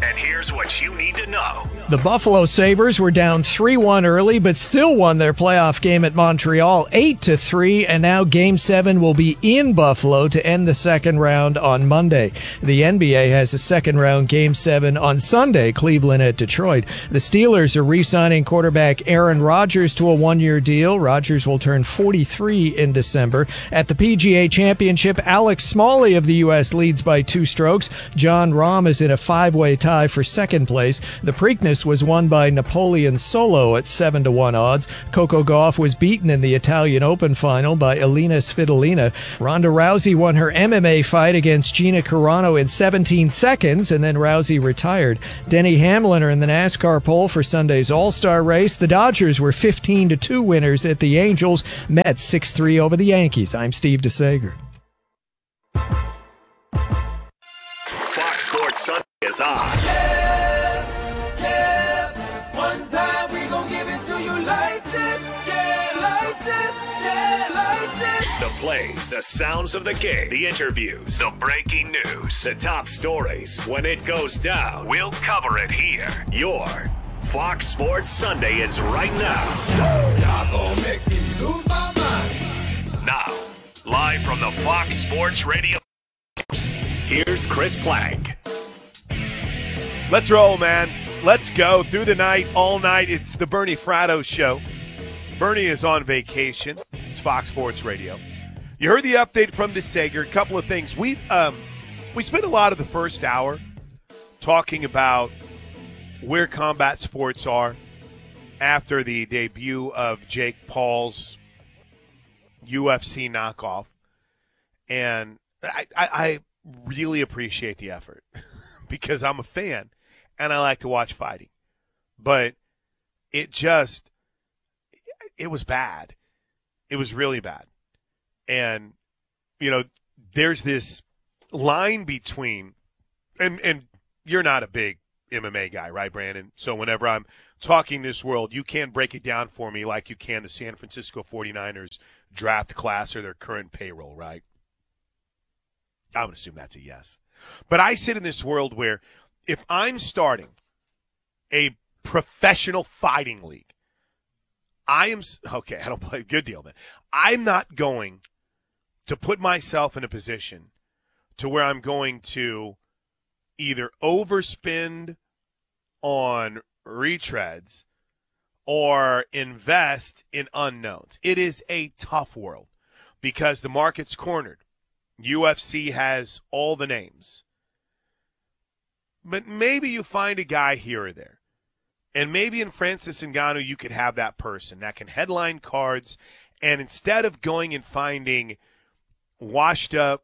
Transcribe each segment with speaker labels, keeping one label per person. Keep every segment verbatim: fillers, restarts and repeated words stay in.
Speaker 1: And here's what you need to know.
Speaker 2: The Buffalo Sabres were down three one early, but still won their playoff game at Montreal eight to three, and now Game seven will be in Buffalo to end the second round on Monday. The N B A has a second round Game seven on Sunday, Cleveland at Detroit. The Steelers are re-signing quarterback Aaron Rodgers to a one-year deal. Rodgers will turn forty-three in December. At the P G A Championship, Alex Smalley of the U S leads by two strokes. John Rahm is in a five-way tie for second place. The Preakness was won by Napoleon Solo at seven to one odds. Coco Gauff was beaten in the Italian Open final by Elina Svitolina. Ronda Rousey won her M M A fight against Gina Carano in seventeen seconds, and then Rousey retired. Denny Hamlin are in the NASCAR pole for Sunday's All-Star race. The Dodgers were fifteen to two winners at the Angels. Mets six three over the Yankees. I'm Steve DeSager.
Speaker 1: Fox Sports Sunday is on.
Speaker 3: Yeah, yeah. One time we gon' give it to you like this. Yeah, like this. Yeah, like this.
Speaker 1: The plays, the sounds of the game, the interviews, the breaking news, the top stories. When it goes down, we'll cover it here. Your Fox Sports Sunday is right now.
Speaker 3: Y'all gon' make me lose my mind.
Speaker 1: Now, live from the Fox Sports Radio, here's Chris Plank.
Speaker 4: Let's roll, man. Let's go through the night, all night. It's the Bernie Fratto Show. Bernie is on vacation. It's Fox Sports Radio. You heard the update from DeSager. A couple of things. We um we spent a lot of the first hour talking about where combat sports are after the debut of Jake Paul's U F C knockoff. And I, I, I really appreciate the effort because I'm a fan and I like to watch fighting. But it just, it was bad. It was really bad. And, you know, there's this line between, and, and you're not a big M M A guy, right, Brandon? So whenever I'm talking this world, you can't break it down for me like you can the San Francisco forty-niners draft class or their current payroll, right? I would assume that's a yes. But I sit in this world where if I'm starting a professional fighting league, I am – okay, I don't play – good deal then. I'm not going to put myself in a position to where I'm going to either overspend on retreads or invest in unknowns. It is a tough world because the market's cornered. U F C has all the names. But maybe you find a guy here or there. And maybe in Francis Ngannou you could have that person that can headline cards, and instead of going and finding washed up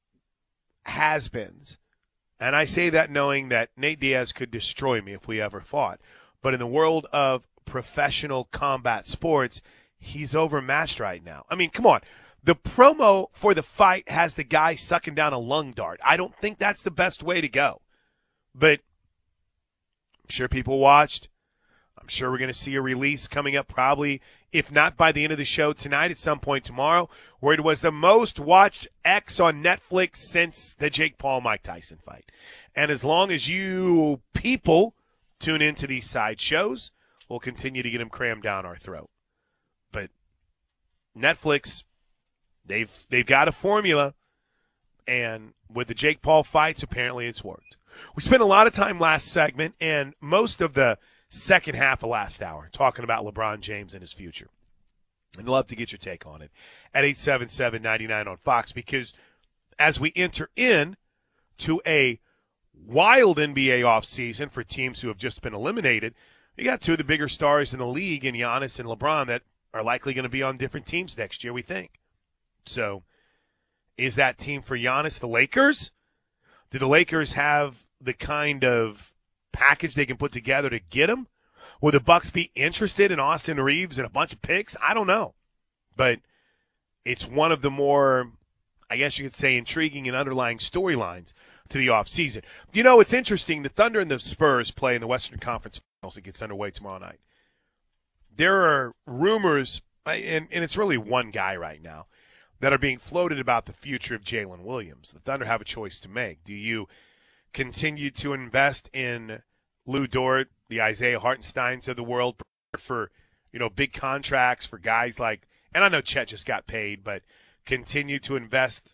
Speaker 4: has-beens, and I say that knowing that Nate Diaz could destroy me if we ever fought, but in the world of professional combat sports, he's overmatched right now. I mean, come on. The promo for the fight has the guy sucking down a lung dart. I don't think that's the best way to go. But I'm sure people watched. I'm sure we're going to see a release coming up probably, if not by the end of the show tonight, at some point tomorrow, where it was the most watched X on Netflix since the Jake Paul-Mike Tyson fight. And as long as you people tune into these side shows, we'll continue to get them crammed down our throat. But Netflix, they've they've got a formula, and with the Jake Paul fights, apparently it's worked. We spent a lot of time last segment and most of the second half of last hour talking about LeBron James and his future. I'd love to get your take on it at eight seven seven, nine nine on Fox, because as we enter in to a wild N B A offseason for teams who have just been eliminated, you got two of the bigger stars in the league in Giannis and LeBron that are likely going to be on different teams next year, we think. So is that team for Giannis the Lakers? Do the Lakers have the kind of package they can put together to get him? Will the Bucks be interested in Austin Reeves and a bunch of picks? I don't know. But it's one of the more, I guess you could say, intriguing and underlying storylines to the offseason. You know, it's interesting. The Thunder and the Spurs play in the Western Conference Finals that gets underway tomorrow night. There are rumors, and, and it's really one guy right now, that are being floated about the future of Jalen Williams. The Thunder have a choice to make. Do you continue to invest in Lou Dort, the Isaiah Hartensteins of the world for, you know, big contracts for guys like, and I know Chet just got paid, but continue to invest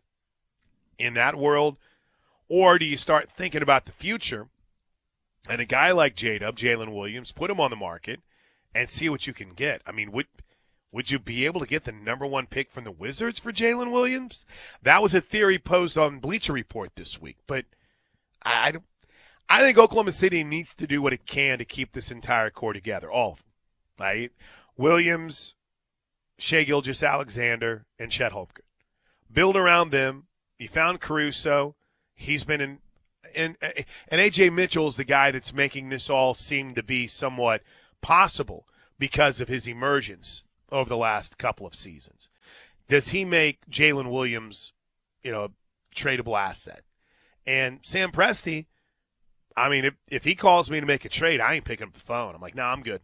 Speaker 4: in that world? Or do you start thinking about the future and a guy like J-Dub, Jalen Williams, put him on the market and see what you can get? I mean, would would you be able to get the number one pick from the Wizards for Jalen Williams? That was a theory posed on Bleacher Report this week. But I, I, don't- I think Oklahoma City needs to do what it can to keep this entire core together, all of them. Right? Williams, Shai Gilgeous-Alexander, and Chet Holmgren. Build around them. You found Caruso. He's been in, in and A J Mitchell is the guy that's making this all seem to be somewhat possible because of his emergence over the last couple of seasons. Does he make Jalen Williams, you know, a tradable asset? And Sam Presti, I mean, if, if he calls me to make a trade, I ain't picking up the phone. I'm like, no, nah, I'm good.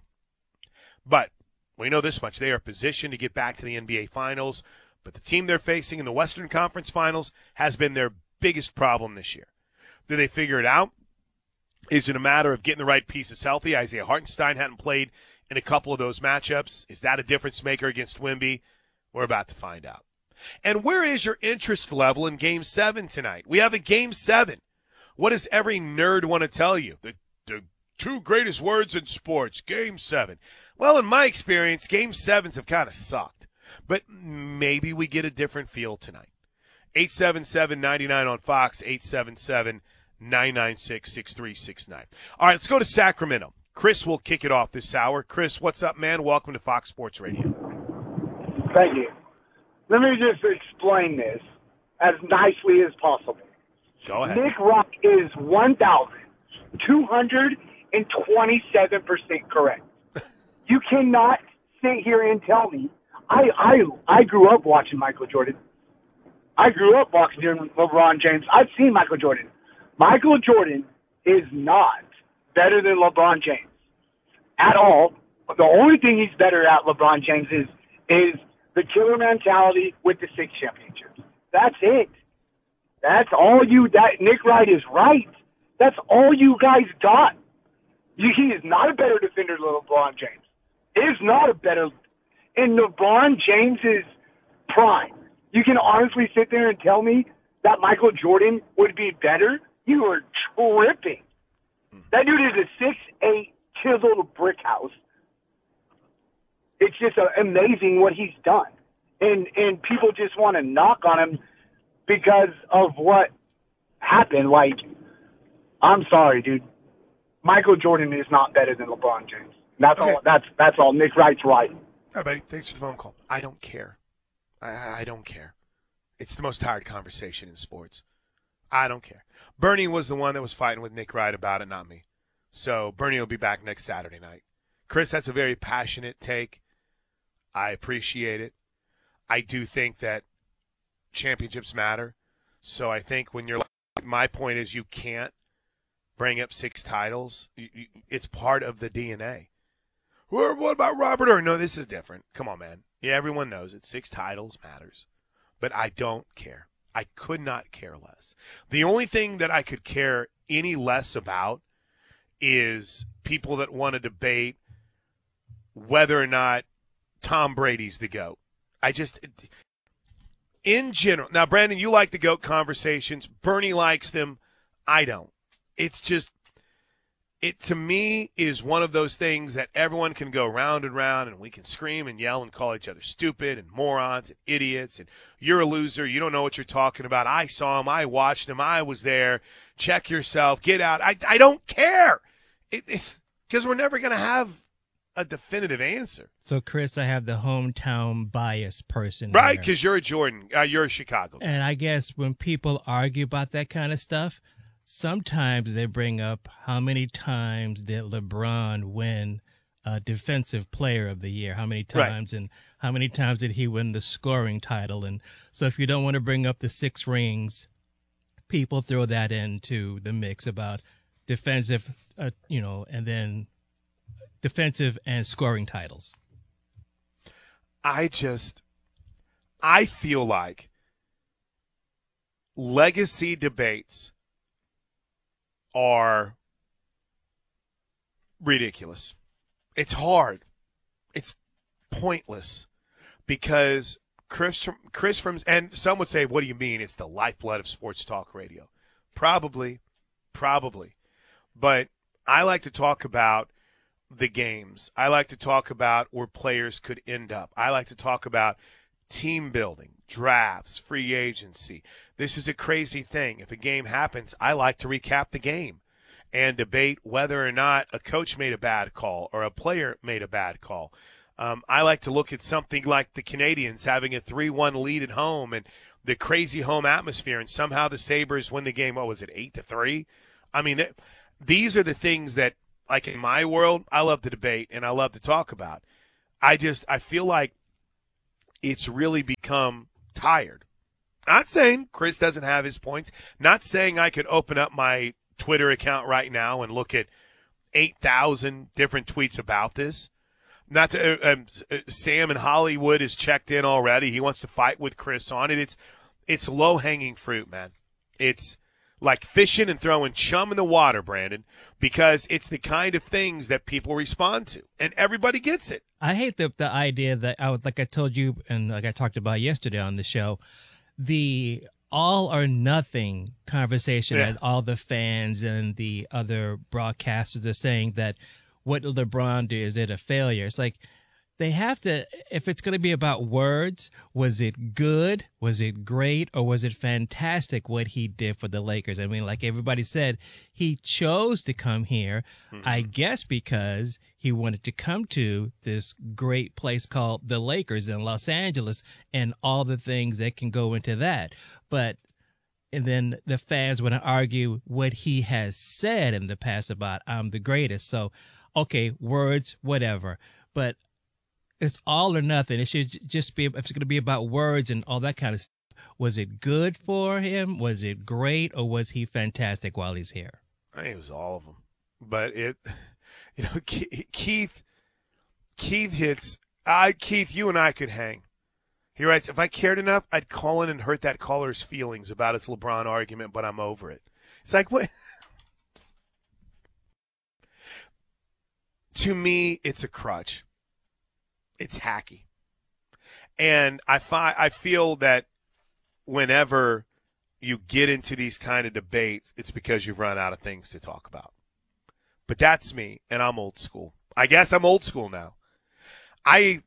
Speaker 4: But we know this much. They are positioned to get back to the N B A Finals, but the team they're facing in the Western Conference Finals has been their biggest problem this year. Did they figure it out? Is it a matter of getting the right pieces healthy? Isaiah Hartenstein hadn't played in a couple of those matchups. Is that a difference maker against Wemby? We're about to find out. And where is your interest level in Game seven tonight? We have a Game seven. What does every nerd want to tell you? The, the two greatest words in sports, Game seven. Well, in my experience, Game sevens have kind of sucked. But maybe we get a different feel tonight. eight seven seven, nine nine on Fox, eight seven seven, nine nine six, six three six nine. All right, let's go to Sacramento. Chris will kick it off this hour. Chris, what's up, man? Welcome to Fox Sports Radio.
Speaker 5: Thank you. Let me just explain this as nicely as possible.
Speaker 4: Go ahead.
Speaker 5: Nick Rock is one thousand two hundred twenty-seven percent correct. You cannot sit here and tell me. I, I, I grew up watching Michael Jordan. I grew up watching LeBron James. I've seen Michael Jordan. Michael Jordan is not better than LeBron James at all. The only thing he's better at, LeBron James, is is the killer mentality with the six championships. That's it. That's all you. That Nick Wright is right. That's all you guys got. You, he is not a better defender than LeBron James. Is not a better. In LeBron James's prime, you can honestly sit there and tell me that Michael Jordan would be better? You are tripping. That dude is a six eight chiseled brick house. It's just uh, amazing what he's done. And and people just want to knock on him because of what happened. Like, I'm sorry, dude. Michael Jordan is not better than LeBron James. That's
Speaker 4: Okay.
Speaker 5: all. That's that's all. Nick Wright's right.
Speaker 4: All right, buddy. Thanks for the phone call. I don't care. I, I don't care. It's the most tired conversation in sports. I don't care. Bernie was the one that was fighting with Nick Wright about it, not me. So Bernie will be back next Saturday night. Chris, that's a very passionate take. I appreciate it. I do think that championships matter. So I think when you're like, my point is you can't bring up six titles. You, you, it's part of the D N A. Well, what about Robert Ory? No, this is different. Come on, man. Yeah, everyone knows it. Six titles matters. But I don't care. I could not care less. The only thing that I could care any less about is people that want to debate whether or not Tom Brady's the GOAT. I just, in general, now, Brandon, you like the GOAT conversations. Bernie likes them. I don't. It's just, it to me is one of those things that everyone can go round and round and we can scream and yell and call each other stupid and morons and idiots and you're a loser. You don't know what you're talking about. I saw him. I watched him. I was there. Check yourself. Get out. I, I don't care. It, it's because we're never going to have a definitive answer.
Speaker 6: So, Chris, I have the hometown bias person.
Speaker 4: Right,
Speaker 6: here.
Speaker 4: because you're a Jordan. Uh, you're a Chicago.
Speaker 6: And I guess when people argue about that kind of stuff, sometimes they bring up how many times did LeBron win a defensive player of the year? How many times? Right. And how many times did he win the scoring title? And so if you don't want to bring up the six rings, people throw that into the mix about defensive, uh, you know, and then defensive and scoring titles.
Speaker 4: I just, I feel like legacy debates are ridiculous. It's hard. It's pointless because Chris, Chris from, and some would say, what do you mean? It's the lifeblood of sports talk radio. Probably, probably. But I like to talk about the games. I like to talk about where players could end up. I like to talk about team building, drafts, free agency. This is a crazy thing. If a game happens, I like to recap the game and debate whether or not a coach made a bad call or a player made a bad call. Um, I like to look at something like the Canadians having a three one lead at home and the crazy home atmosphere, and somehow the Sabres win the game. What was it, eight to three? I mean, th- these are the things that, like in my world, I love to debate and I love to talk about. I just I feel like it's really become tired. Not saying Chris doesn't have his points. Not saying I could open up my Twitter account right now and look at eight thousand different tweets about this. Not to, uh, um, Sam in Hollywood is checked in already. He wants to fight with Chris on it. It's it's low-hanging fruit, man. It's like fishing and throwing chum in the water, Brandon, because it's the kind of things that people respond to, and everybody gets it.
Speaker 6: I hate the the idea that I would, like I told you and like I talked about yesterday on the show, the all or nothing conversation
Speaker 4: Yeah.
Speaker 6: that all the fans and the other broadcasters are saying that what did LeBron do? Is it a failure? It's like they have to, if it's going to be about words, was it good? Was it great? Or was it fantastic what he did for the Lakers? I mean, like everybody said, he chose to come here, mm-hmm. I guess because he wanted to come to this great place called the Lakers in Los Angeles and all the things that can go into that. But and then the fans want to argue what he has said in the past about I'm the greatest. So, okay, words, whatever. But it's all or nothing. It should just be, if it's going to be about words and all that kind of stuff, was it good for him? Was it great? Or was he fantastic while he's here?
Speaker 4: I think it was all of them. But it, you know, Keith, Keith hits, I, Keith, you and I could hang. He writes, if I cared enough, I'd call in and hurt that caller's feelings about his LeBron argument, but I'm over it. It's like, what? To me, it's a crutch. It's hacky. And I fi- I feel that whenever you get into these kind of debates, it's because you've run out of things to talk about. But that's me, and I'm old school. I guess I'm old school now. I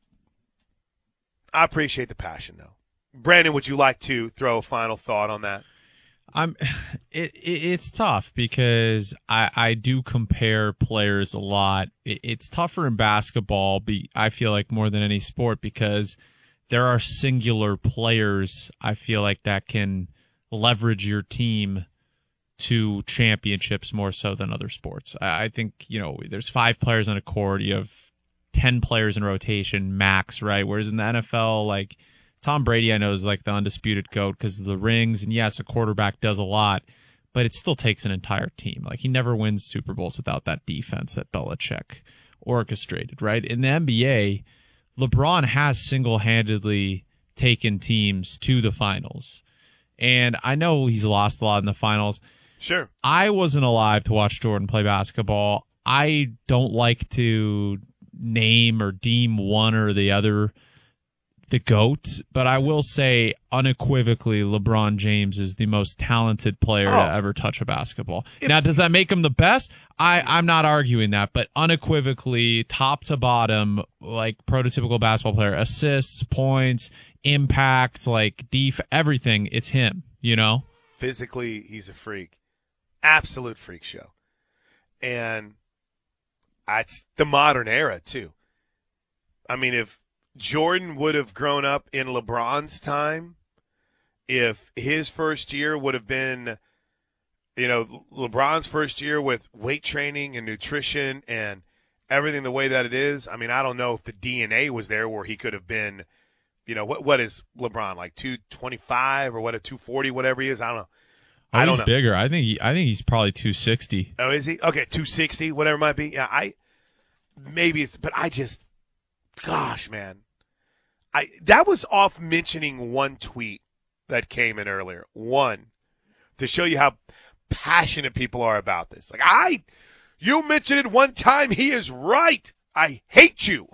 Speaker 4: I appreciate the passion, though. Brandon, would you like to throw a final thought on that?
Speaker 7: I'm. It, it it's tough because I I do compare players a lot. It, it's tougher in basketball. Be I feel like more than any sport because there are singular players. I feel like that can leverage your team to championships more so than other sports. I, I think you know there's five players on a court. You have ten players in rotation max, right? Whereas in the N F L, like. Tom Brady, I know, is like the undisputed GOAT because of the rings. And yes, a quarterback does a lot, but it still takes an entire team. Like he never wins Super Bowls without that defense that Belichick orchestrated, right? In the N B A, LeBron has single-handedly taken teams to the finals. And I know he's lost a lot in the finals.
Speaker 4: Sure.
Speaker 7: I wasn't alive to watch Jordan play basketball. I don't like to name or deem one or the other the GOAT, but I will say unequivocally LeBron James is the most talented player oh. to ever touch a basketball. It, now, does that make him the best? I, I'm not arguing that, but unequivocally, top to bottom, like prototypical basketball player, assists, points, impact, like def, everything, it's him, you know?
Speaker 4: Physically, he's a freak. Absolute freak show. And it's the modern era, too. I mean, if Jordan would have grown up in LeBron's time, if his first year would have been, you know, LeBron's first year with weight training and nutrition and everything the way that it is, I mean, I don't know if the D N A was there where he could have been, you know, what what is LeBron, like two twenty-five or what, a two forty, whatever he is? I don't know.
Speaker 7: Oh,
Speaker 4: I don't
Speaker 7: he's
Speaker 4: know.
Speaker 7: bigger. I think he, I think he's probably two sixty.
Speaker 4: Oh, is he? Okay, two sixty, whatever it might be. Yeah, I maybe it's, but I just, gosh, man. I that was off mentioning one tweet that came in earlier. One, to show you how passionate people are about this. Like, I, you mentioned it one time. He is right. I hate you.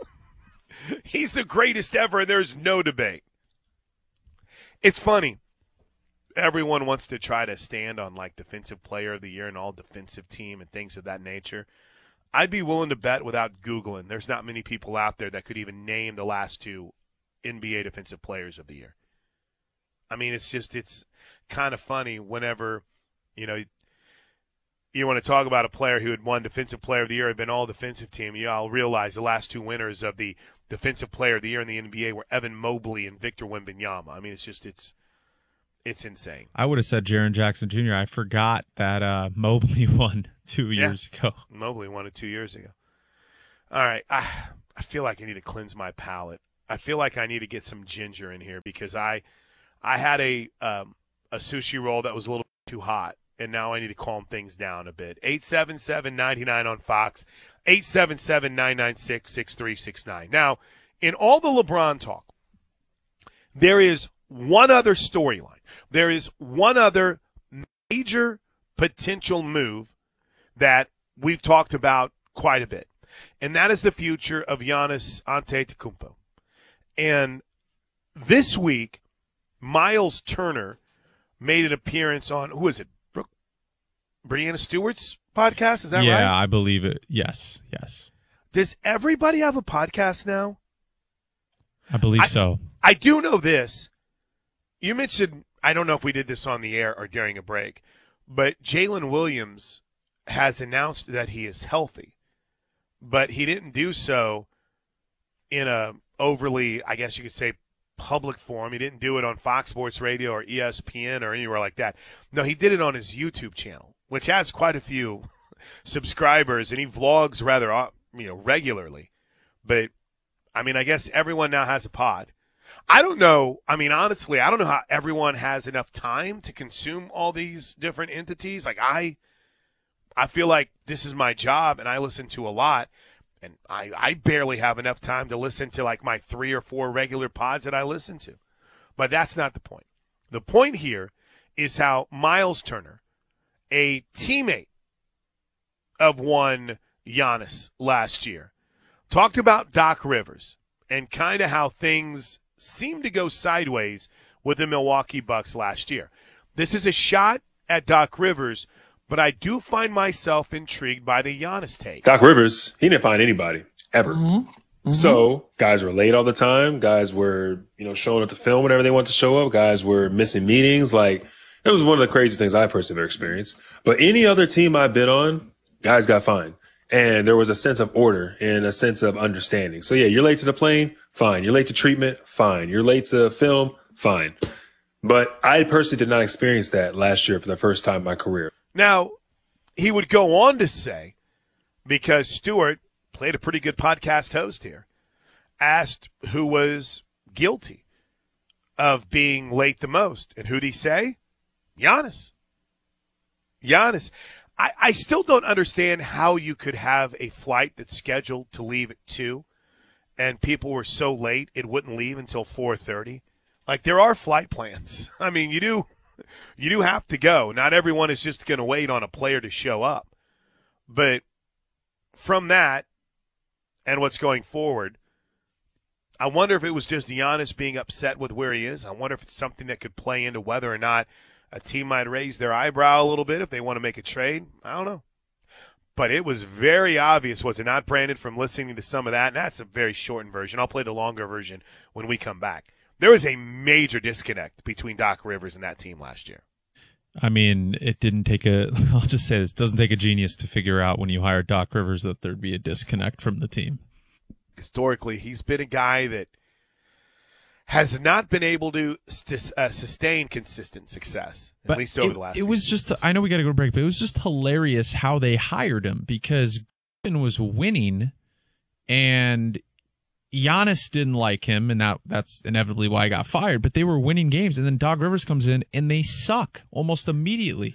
Speaker 4: He's the greatest ever, and there's no debate. It's funny. Everyone wants to try to stand on, like, defensive player of the year and all defensive team and things of that nature. I'd be willing to bet without Googling. There's not many people out there that could even name the last two N B A defensive players of the year. I mean, it's just, it's kind of funny whenever, you know, you want to talk about a player who had won Defensive Player of the Year, had been all defensive team, you all realize the last two winners of the Defensive Player of the Year in the N B A were Evan Mobley and Victor Wembanyama. I mean, it's just, it's it's insane.
Speaker 7: I would have said Jaren Jackson Junior I forgot that uh, Mobley won two
Speaker 4: Yeah.
Speaker 7: years ago.
Speaker 4: Mobley won it two years ago. All right, I, I feel like I need to cleanse my palate. I feel like I need to get some ginger in here because I I had a um, a sushi roll that was a little too hot, and now I need to calm things down a bit. eight seven seven, nine nine on Fox, eight seven seven, nine nine six, six three six nine. Now, in all the LeBron talk, there is one other storyline. There is one other major potential move that we've talked about quite a bit, and that is the future of Giannis Antetokounmpo. And this week, Miles Turner made an appearance on, who is it, Brooke, Brianna Stewart's podcast? Is that
Speaker 7: yeah,
Speaker 4: right?
Speaker 7: Yeah, I believe it. Yes, yes.
Speaker 4: Does everybody have a podcast now?
Speaker 7: I believe
Speaker 4: I,
Speaker 7: so.
Speaker 4: I do know this. You mentioned, I don't know if we did this on the air or during a break, but Jalen Williams has announced that he is healthy, but he didn't do so in a overly, I guess you could say, public forum. He didn't do it on Fox Sports Radio or E S P N or anywhere like that. No, he did it on his YouTube channel, which has quite a few subscribers, and he vlogs rather, you know, regularly. But, I mean, I guess everyone now has a pod. I don't know. I mean, honestly, I don't know how everyone has enough time to consume all these different entities. Like, I I feel like this is my job, and I listen to a lot, and I, I barely have enough time to listen to, like, my three or four regular pods that I listen to. But that's not the point. The point here is how Miles Turner, a teammate of one Giannis last year, talked about Doc Rivers and kind of how things seemed to go sideways with the Milwaukee Bucks last year. This is a shot at Doc Rivers, but I do find myself intrigued by the Giannis take.
Speaker 8: Doc Rivers, he didn't find anybody ever. Mm-hmm. Mm-hmm. So guys were late all the time. Guys were, you know, showing up to film whenever they wanted to show up. Guys were missing meetings. Like, it was one of the craziest things I personally ever experienced. But any other team I've been on, guys got fined. And there was a sense of order and a sense of understanding. So, yeah, you're late to the plane, fine. You're late to treatment, fine. You're late to film, fine. But I personally did not experience that last year for the first time in my career.
Speaker 4: Now, he would go on to say, because Stewart played a pretty good podcast host here, asked who was guilty of being late the most. And who'd he say? Giannis. Giannis. I, I still don't understand how you could have a flight that's scheduled to leave at two and people were so late it wouldn't leave until four thirty. Like, there are flight plans. I mean, you do you do have to go. Not everyone is just going to wait on a player to show up. But from that and what's going forward, I wonder if it was just Giannis being upset with where he is. I wonder if it's something that could play into whether or not a team might raise their eyebrow a little bit if they want to make a trade. I don't know. But it was very obvious, was it not, Brandon, from listening to some of that? And that's a very shortened version. I'll play the longer version when we come back. There was a major disconnect between Doc Rivers and that team last year.
Speaker 7: I mean, it didn't take a, I'll just say this, it doesn't take a genius to figure out when you hire Doc Rivers that there'd be a disconnect from the team.
Speaker 4: Historically, he's been a guy that has not been able to st- uh, sustain consistent success, at
Speaker 7: but
Speaker 4: least over
Speaker 7: it,
Speaker 4: the last
Speaker 7: It
Speaker 4: few
Speaker 7: was
Speaker 4: seasons.
Speaker 7: just, I know we got to go to break, but it was just hilarious how they hired him because Griffin was winning and Giannis didn't like him, and that, that's inevitably why he got fired, but they were winning games, and then Doc Rivers comes in and they suck almost immediately.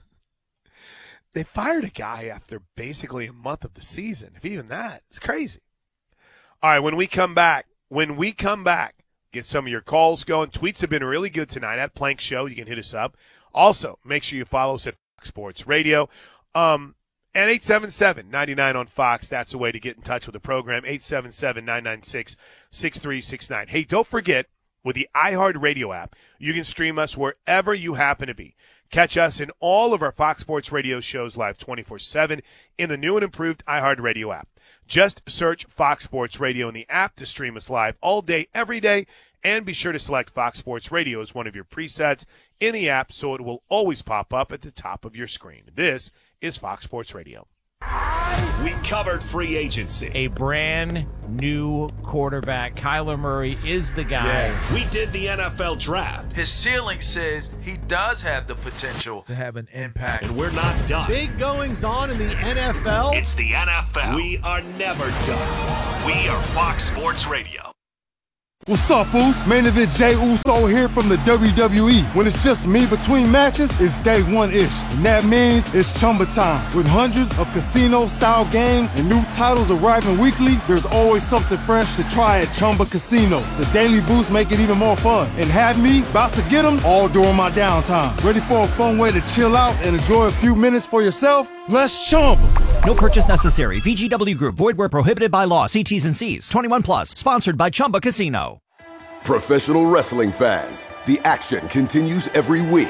Speaker 4: They fired a guy after basically a month of the season, if even that. It's crazy. All right, when we come back, when we come back, get some of your calls going. Tweets have been really good tonight at Plank Show. You can hit us up. Also, make sure you follow us at Sports Radio. Um, and eight seven seven, nine nine on Fox. That's the way to get in touch with the program, eight seven seven, nine nine six, six three six nine. Hey, don't forget, with the iHeartRadio app, you can stream us wherever you happen to be. Catch us in all of our Fox Sports Radio shows live twenty-four seven in the new and improved iHeartRadio app. Just search Fox Sports Radio in the app to stream us live all day, every day, and be sure to select Fox Sports Radio as one of your presets in the app so it will always pop up at the top of your screen. This is Fox Sports Radio.
Speaker 1: We covered free agency.
Speaker 9: A brand new quarterback. Kyler Murray is the guy.
Speaker 1: Yeah. We did the N F L draft.
Speaker 10: His ceiling says he does have the potential to have an impact.
Speaker 1: And we're not done.
Speaker 11: Big goings on in the N F L.
Speaker 1: It's the N F L. We are never done. We are Fox Sports Radio.
Speaker 12: What's up, Foos? Main event Jay Uso here from the W W E. When it's just me between matches, it's day one-ish. And that means it's Chumba time. With hundreds of casino-style games and new titles arriving weekly, there's always something fresh to try at Chumba Casino. The daily boosts make it even more fun. And have me about to get them all during my downtime. Ready for a fun way to chill out and enjoy a few minutes for yourself? Let's Chumba.
Speaker 13: No purchase necessary. V G W Group. Void where prohibited by law. See T's and C's. twenty-one plus. Sponsored by Chumba Casino.
Speaker 14: Professional wrestling fans, the action continues every week.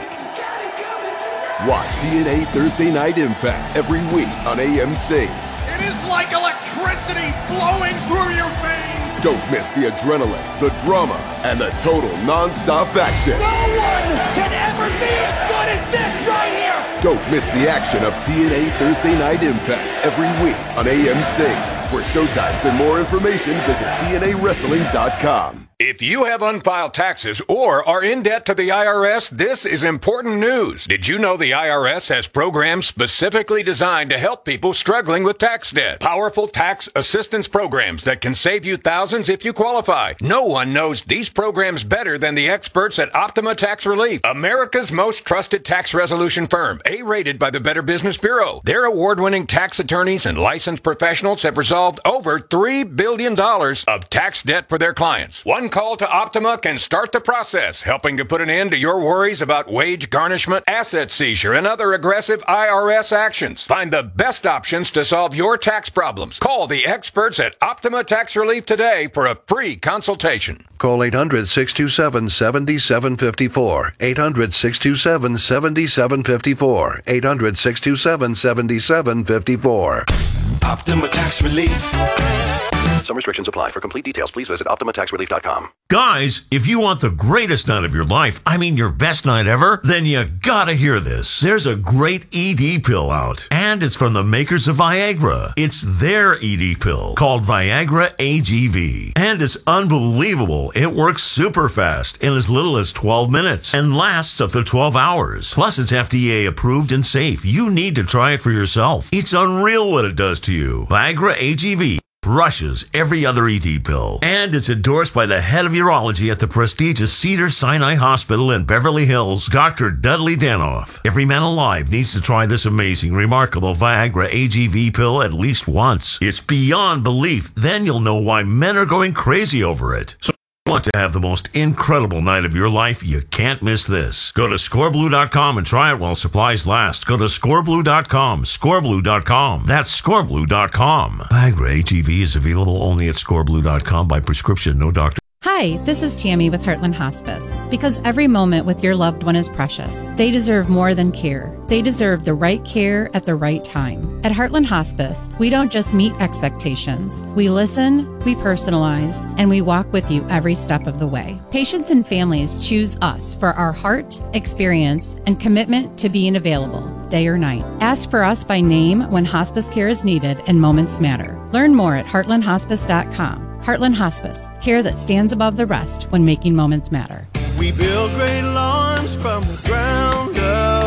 Speaker 14: Watch T N A Thursday Night Impact every week on A M C.
Speaker 15: It is like electricity flowing through your veins.
Speaker 14: Don't miss the adrenaline, the drama, and the total non-stop action.
Speaker 15: No one can ever be as good as this right here.
Speaker 14: Don't miss the action of T N A Thursday Night Impact every week on A M C. For showtimes and more information, visit T N A wrestling dot com.
Speaker 16: If you have unfiled taxes or are in debt to the I R S, this is important news. Did you know the I R S has programs specifically designed to help people struggling with tax debt? Powerful tax assistance programs that can save you thousands if you qualify. No one knows these programs better than the experts at Optima Tax Relief, America's most trusted tax resolution firm, A-rated by the Better Business Bureau. Their award-winning tax attorneys and licensed professionals have resolved over three billion dollars of tax debt for their clients. One call to Optima can start the process, helping to put an end to your worries about wage garnishment, asset seizure, and other aggressive I R S actions. Find the best options to solve your tax problems. Call the experts at Optima Tax Relief today for a free consultation.
Speaker 17: Call eight hundred, six two seven, seven seven five four. eight hundred, six two seven, seven seven five four. eight hundred, six two seven, seven seven five four.
Speaker 18: Optima Tax Relief.
Speaker 17: Some restrictions apply. For complete details, please visit Optima Tax Relief dot com.
Speaker 19: Guys, if you want the greatest night of your life, I mean your best night ever, then you gotta hear this. There's a great E D pill out, and it's from the makers of Viagra. It's their E D pill called Viagra A G V, and it's unbelievable. It works super fast in as little as twelve minutes and lasts up to twelve hours. Plus, it's F D A approved and safe. You need to try it for yourself. It's unreal what it does to you. Viagra A G V crushes every other E D pill, and it's endorsed by the head of urology at the prestigious Cedars-Sinai Hospital in Beverly Hills, Doctor Dudley Danoff. Every man alive needs to try this amazing, remarkable Viagra A G V pill at least once. It's beyond belief. Then you'll know why men are going crazy over it. So want to have the most incredible night of your life? You can't miss this. Go to score blue dot com and try it while supplies last. Go to score blue dot com, score blue dot com. That's score blue dot com. Viagra A G V is available only at score blue dot com by prescription, no doctor.
Speaker 20: Hi, this is Tammy with Heartland Hospice. Because every moment with your loved one is precious, they deserve more than care. They deserve the right care at the right time. At Heartland Hospice, we don't just meet expectations. We listen, we personalize, and we walk with you every step of the way. Patients and families choose us for our heart, experience, and commitment to being available, day or night. Ask for us by name when hospice care is needed and moments matter. Learn more at heartland hospice dot com. Heartland Hospice, care that stands above the rest when making moments matter.
Speaker 3: We build great lawns from the ground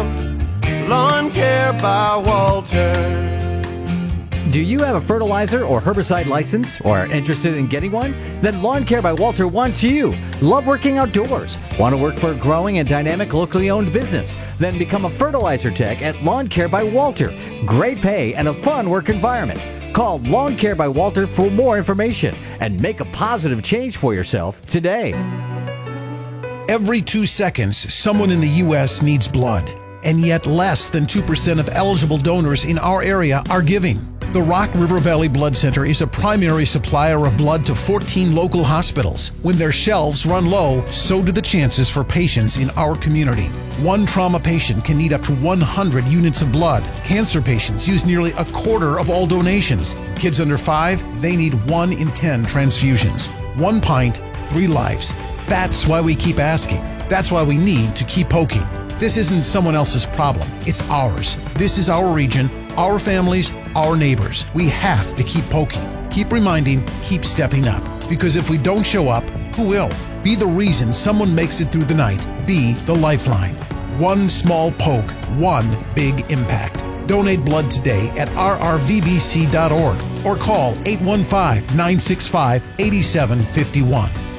Speaker 3: up. Lawn Care by Walter.
Speaker 21: Do you have a fertilizer or herbicide license or are interested in getting one? Then Lawn Care by Walter wants you. Love working outdoors? Want to work for a growing and dynamic locally owned business? Then become a fertilizer tech at Lawn Care by Walter. Great pay and a fun work environment. Call Lawn Care by Walter for more information and make a positive change for yourself today.
Speaker 22: Every two seconds, someone in the U S needs blood.
Speaker 2: and yet less than two percent of eligible donors in our area are giving. The Rock River Valley Blood Center is a primary supplier of blood to fourteen local hospitals. When their shelves run low, so do the chances for patients in our community. One trauma patient can need up to one hundred units of blood. Cancer patients use nearly a quarter of all donations. Kids under five, they need one in ten transfusions. One pint, three lives. That's why we keep asking. That's why we need to keep poking. This isn't someone else's problem. It's ours. This is our region, our families, our neighbors. We have to keep poking, keep reminding, keep stepping up. Because if we don't show up, who will? Be the reason someone makes it through the night. Be the lifeline. One small poke, one big impact. Donate blood today at r r v b c dot org or call eight one five, nine six five, eight seven five one.